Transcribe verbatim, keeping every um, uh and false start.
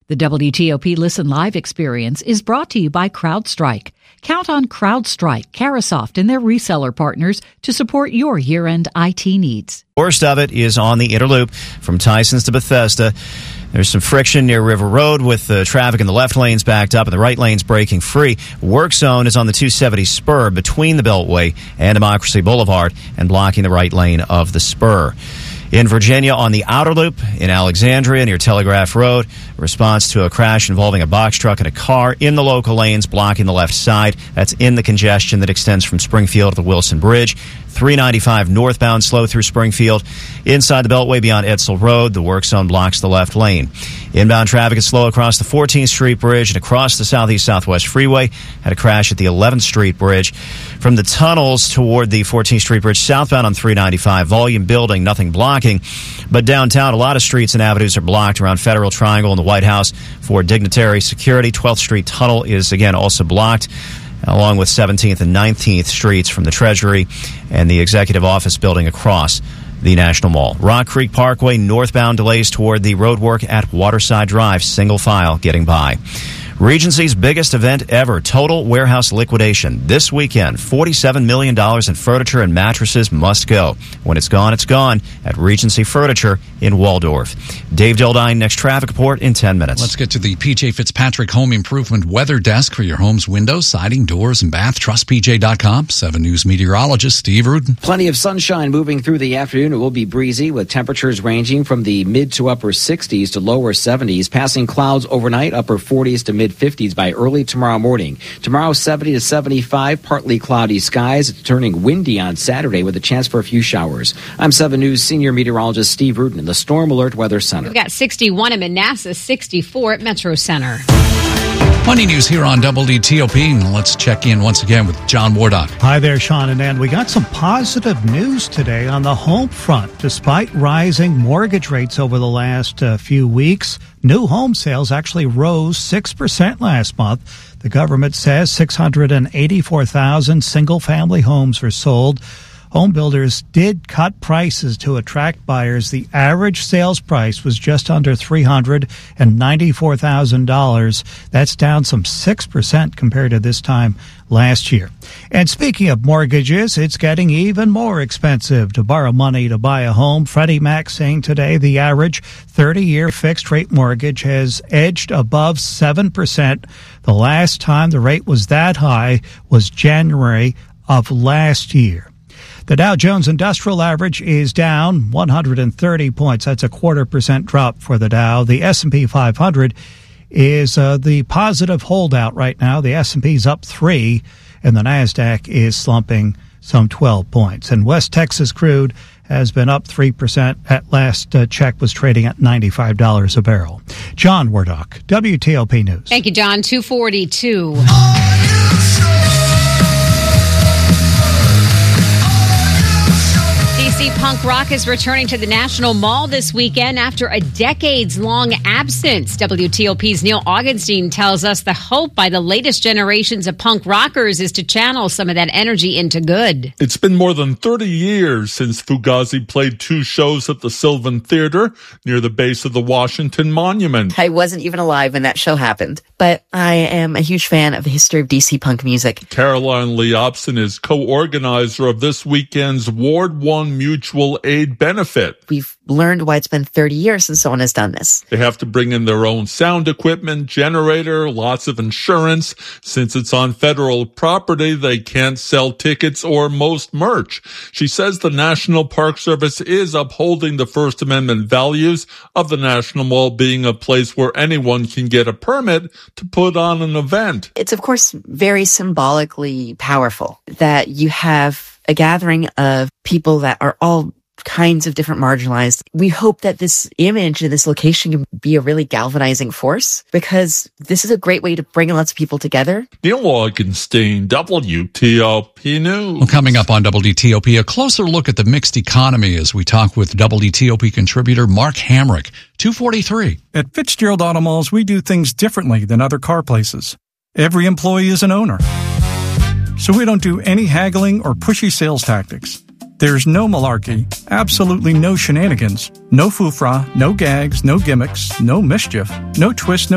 The W T O P Listen Live experience is brought to you by CrowdStrike. Count on CrowdStrike, Carasoft, and their reseller partners to support your year-end I T needs. Worst of it is on the Interloop from Tysons to Bethesda. There's some friction near River Road with the traffic in the left lanes backed up and the right lanes breaking free. Work zone is on the two seventy spur between the Beltway and Democracy Boulevard and blocking the right lane of the spur. In Virginia, on the outer loop in Alexandria near Telegraph Road, a response to a crash involving a box truck and a car in the local lanes blocking the left side. That's in the congestion that extends from Springfield to the Wilson Bridge. three ninety-five northbound slow through Springfield. Inside the Beltway beyond Edsel Road, the work zone blocks the left lane. Inbound traffic is slow across the fourteenth Street Bridge and across the Southeast Southwest Freeway. Had a crash at the eleventh Street Bridge. From the tunnels toward the fourteenth Street Bridge southbound on three ninety-five, volume building, nothing blocking. But downtown, a lot of streets and avenues are blocked around Federal Triangle and the White House for dignitary security. twelfth Street Tunnel is, again, also blocked, along with seventeenth and nineteenth Streets from the Treasury and the Executive Office building across the National Mall. Rock Creek Parkway, northbound delays toward the roadwork at Waterside Drive, single file getting by. Regency's biggest event ever, total warehouse liquidation. This weekend, forty-seven million dollars in furniture and mattresses must go. When it's gone, it's gone at Regency Furniture in Waldorf. Dave Dildine, next traffic report in ten minutes. Let's get to the P J Fitzpatrick Home Improvement Weather Desk for your home's windows, siding, doors, and bath. Trust P J dot com. seven News meteorologist Steve Rudin. Plenty of sunshine moving through the afternoon. It will be breezy with temperatures ranging from the mid to upper sixties to lower seventies, passing clouds overnight, upper forties to mid fifties by early tomorrow morning. Tomorrow, seventy to seventy-five, partly cloudy skies. It's turning windy on Saturday with a chance for a few showers. I'm seven News senior meteorologist Steve Rudin in the Storm Alert Weather Center. We've got sixty-one at Manassas, sixty-four at Metro Center. Money news here on W T O P. Let's check in once again with John Wardock. Hi there, Sean and Ann. We got some positive news today on the home front. Despite rising mortgage rates over the last uh, few weeks, new home sales actually rose six percent last month. The government says six hundred eighty-four thousand single-family homes were sold. Home builders did cut prices to attract buyers. The average sales price was just under three hundred ninety-four thousand dollars. That's down some six percent compared to this time last year. And speaking of mortgages, it's getting even more expensive to borrow money to buy a home. Freddie Mac saying today the average thirty-year fixed-rate mortgage has edged above seven percent. The last time the rate was that high was January of last year. The Dow Jones Industrial Average is down one hundred thirty points. That's a quarter percent drop for the Dow. The S and P five hundred is uh, the positive holdout right now. The S and P's up three, and the NASDAQ is slumping some twelve points. And West Texas crude has been up three percent. At last uh, check was trading at ninety-five dollars a barrel. John Wardock, W T O P News. Thank you, John. two forty-two. D C punk rock is returning to the National Mall this weekend after a decades-long absence. W T O P's Neil Augenstein tells us the hope by the latest generations of punk rockers is to channel some of that energy into good. It's been more than thirty years since Fugazi played two shows at the Sylvan Theater near the base of the Washington Monument. I wasn't even alive when that show happened, but I am a huge fan of the history of D C punk music. Caroline Leopson is co-organizer of this weekend's Ward One Mutual Aid Benefit. We've learned why it's been thirty years since someone has done this. They have to bring in their own sound equipment, generator, lots of insurance. Since it's on federal property, they can't sell tickets or most merch. She says the National Park Service is upholding the First Amendment values of the National Mall being a place where anyone can get a permit to put on an event. It's, of course, very symbolically powerful that you have a gathering of people that are all kinds of different marginalized. We hope that this image and this location can be a really galvanizing force, because this is a great way to bring lots of people together. Neil Augenstein, W T O P News. Well, coming up on W T O P, a closer look at the mixed economy as we talk with W T O P contributor Mark Hamrick. two forty-three. At Fitzgerald Auto Malls, we do things differently than other car places. Every employee is an owner, so we don't do any haggling or pushy sales tactics. There's no malarkey, absolutely no shenanigans, no foofra, no gags, no gimmicks, no mischief, no twist, no